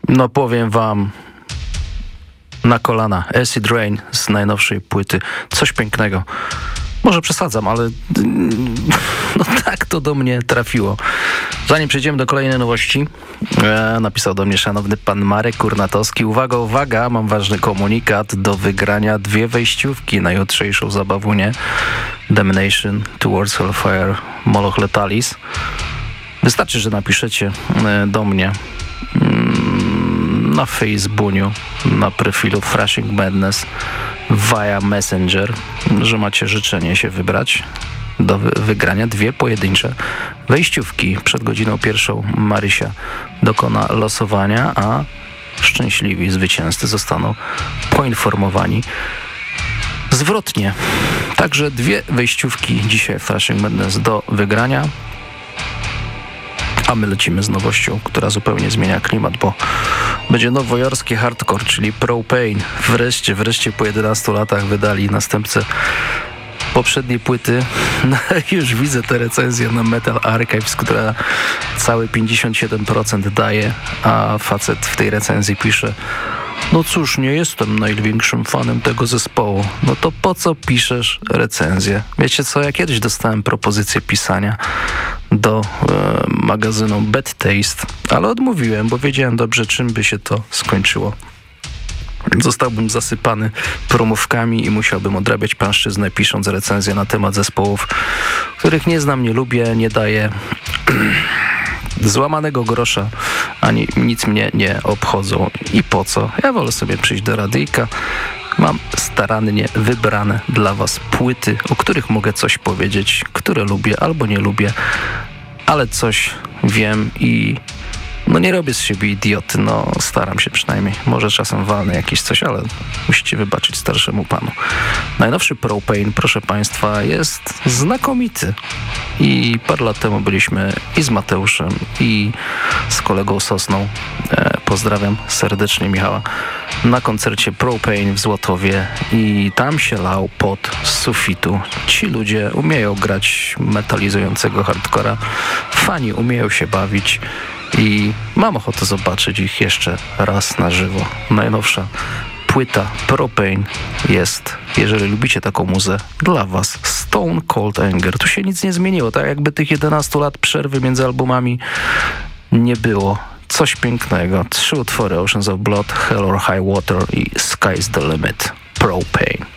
No powiem wam, na kolana, Acid Rain z najnowszej płyty. Coś pięknego. Może przesadzam, ale no tak to do mnie trafiło. Zanim przejdziemy do kolejnej nowości, napisał do mnie szanowny pan Marek Kurnatowski. Uwaga, uwaga, mam ważny komunikat. Do wygrania 2 wejściówki na jutrzejszą zabawunię Damnation Towards Hellfire Moloch Letalis. Wystarczy, że napiszecie do mnie na Facebooku, na profilu Thrashing Madness via Messenger, że macie życzenie się wybrać do wygrania 2 pojedyncze wejściówki. Przed godziną 1 Marysia dokona losowania, a szczęśliwi zwycięzcy zostaną poinformowani zwrotnie. Także 2 wejściówki dzisiaj w Thrashing Madness do wygrania. A my lecimy z nowością, która zupełnie zmienia klimat, bo będzie nowojorski hardcore, czyli Propane. Wreszcie po 11 latach wydali następcę poprzedniej płyty. No, już widzę tę recenzję na Metal Archives, która całe 57% daje, a facet w tej recenzji pisze: no cóż, nie jestem największym fanem tego zespołu. No to po co piszesz recenzję? Wiecie co, ja kiedyś dostałem propozycję pisania do magazynu Bad Taste, ale odmówiłem, bo wiedziałem dobrze, czym by się to skończyło. Zostałbym zasypany promówkami i musiałbym odrabiać pańszczyznę, pisząc recenzję na temat zespołów, których nie znam, nie lubię, nie daję złamanego grosza, ani nic mnie nie obchodzą. I po co? Ja wolę sobie przyjść do radyjka. Mam starannie wybrane dla was płyty, o których mogę coś powiedzieć, które lubię albo nie lubię, ale coś wiem i no nie robię z siebie idioty, no staram się przynajmniej. Może czasem walnę jakieś coś, ale musicie wybaczyć starszemu panu. Najnowszy Propane, proszę państwa, jest znakomity. I parę lat temu byliśmy i z Mateuszem, i z kolegą Sosną. Pozdrawiam serdecznie Michała. Na koncercie Propane w Złotowie i tam się lał pot z sufitu. Ci ludzie umieją grać metalizującego hardcora. Fani umieją się bawić. I mam ochotę zobaczyć ich jeszcze raz na żywo. Najnowsza płyta Propane jest, jeżeli lubicie taką muzę, dla was. Stone Cold Anger. Tu się nic nie zmieniło, tak jakby tych 11 lat przerwy między albumami nie było. Coś pięknego. 3 utwory: Oceans of Blood, Hell or High Water i Sky's the Limit. Propane.